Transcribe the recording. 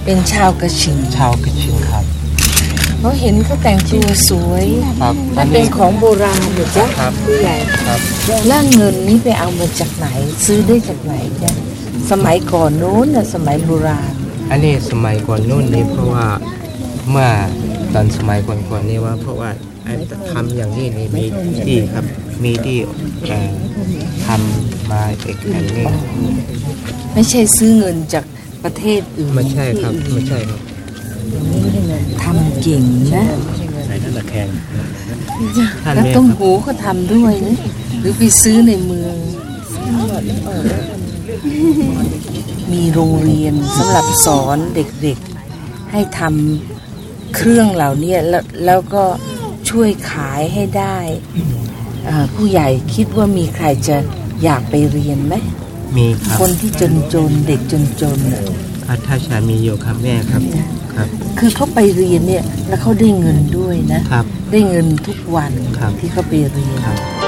เป็นชาวกระชิงครับเขาเห็นเขาแต่งตัวสวยมันเป็นของโบราณเหรอจ๊ะผู้ใหญ่ครับแล้วเงินนี้ไปเอามาจากไหนซื้อได้จากไหนจ๊ะสมัยก่อนโน้นน่ะสมัยโบราณอันนี้สมัยก่อนโน้นนี่เพราะว่าเมื่อตอนสมัยก่อนๆนี่ว่าเพราะว่าทำอย่างนี้นี่มีที่ครับมีที่ทำมาเอกอันนี้ไม่ใช่ซื้อเงินจากประเทศอื่นไม่ใช่ครับไม่ใช่ครับทำเก่งนะใส่ท่านตะแคงแล้วต้มหูก็ทำด้วยนะหรือไปซื้อในเมืองมีโรงเรียนสำหรับสอนเด็กๆให้ทำเครื่องเหล่านี้แล้วก็ช่วยขายให้ได้ผู้ใหญ่คิดว่ามีใครจะอยากไปเรียนไหมมีครับคนที่จนเด็กจนถ้าชามีอยู่ครับแม่ครับคือเขาไปเรียนเนี่ยแล้วเขาได้เงินด้วยนะครับได้เงินทุกวันที่เขาไปเรียน